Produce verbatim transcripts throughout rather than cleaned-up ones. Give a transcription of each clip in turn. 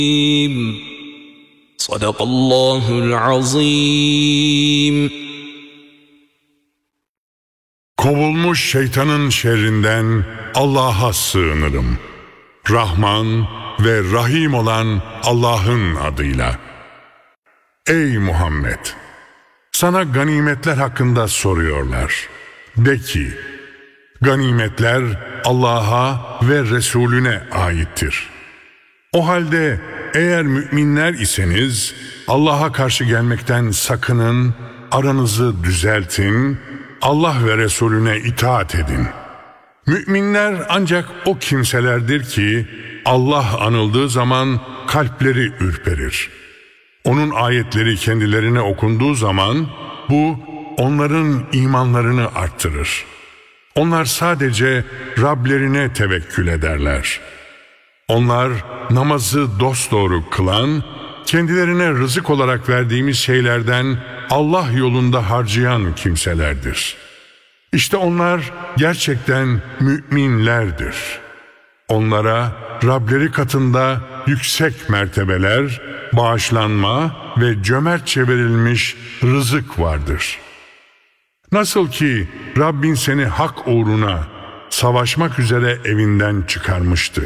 Sadakallahul azim. Kovulmuş şeytanın şerrinden Allah'a sığınırım. Rahman ve Rahim olan Allah'ın adıyla. Ey Muhammed! Sana ganimetler hakkında soruyorlar. De ki, ganimetler Allah'a ve Resulüne aittir. O halde eğer müminler iseniz Allah'a karşı gelmekten sakının, aranızı düzeltin, Allah ve Resulüne itaat edin. Müminler ancak o kimselerdir ki Allah anıldığı zaman kalpleri ürperir. Onun ayetleri kendilerine okunduğu zaman bu onların imanlarını arttırır. Onlar sadece Rablerine tevekkül ederler. Onlar namazı dosdoğru kılan, kendilerine rızık olarak verdiğimiz şeylerden Allah yolunda harcayan kimselerdir. İşte onlar gerçekten müminlerdir. Onlara Rableri katında yüksek mertebeler, bağışlanma ve cömertçe verilmiş rızık vardır. Nasıl ki Rabbin seni hak uğruna savaşmak üzere evinden çıkarmıştı.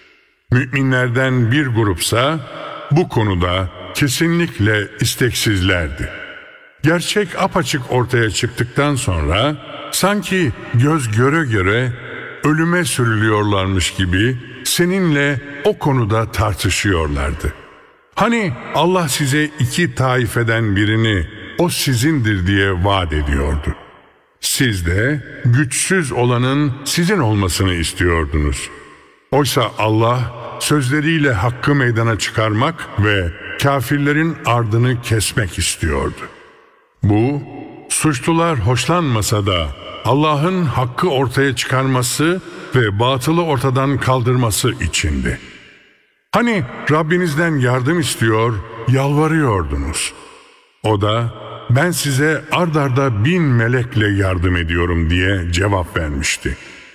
Müminlerden bir grupsa bu konuda kesinlikle isteksizlerdi. Gerçek apaçık ortaya çıktıktan sonra sanki göz göre göre ölüme sürülüyorlarmış gibi seninle o konuda tartışıyorlardı. Hani Allah size iki taifeden birini o sizindir diye vaat ediyordu. Siz de güçsüz olanın sizin olmasını istiyordunuz. Oysa Allah sözleriyle hakkı meydana çıkarmak ve kafirlerin ardını kesmek istiyordu. Bu, suçlular hoşlanmasa da Allah'ın hakkı ortaya çıkarması ve batılı ortadan kaldırması içindi. Hani Rabbinizden yardım istiyor, yalvarıyordunuz. O da ben size ard arda bin melekle yardım ediyorum diye cevap vermişti.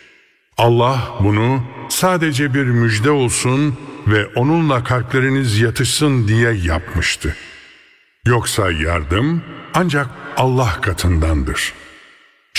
Allah bunu sadece bir müjde olsun ve onunla kalpleriniz yatışsın diye yapmıştı. Yoksa yardım ancak Allah katındandır.